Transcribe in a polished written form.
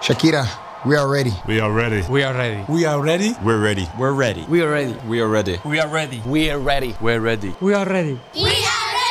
Shakira, we are ready. We are ready. We are ready. We are ready. We're ready. We're ready. We are ready. We are ready. We are ready. We are ready. We're ready. We are ready. We are ready. We